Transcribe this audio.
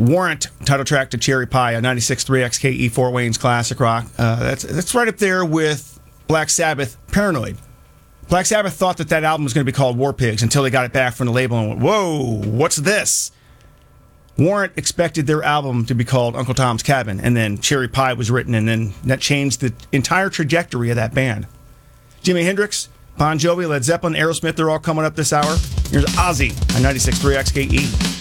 Warrant, title track to Cherry Pie, a 96.3 XKE Fort Wayne's classic rock. That's right up there with Black Sabbath, Paranoid. Black Sabbath thought that album was going to be called War Pigs until they got it back from the label and went, whoa, what's this? Warrant expected their album to be called Uncle Tom's Cabin, and then Cherry Pie was written, and then that changed the entire trajectory of that band. Jimi Hendrix, Bon Jovi, Led Zeppelin, Aerosmith, they're all coming up this hour. Here's Ozzy on 96.3 XKE.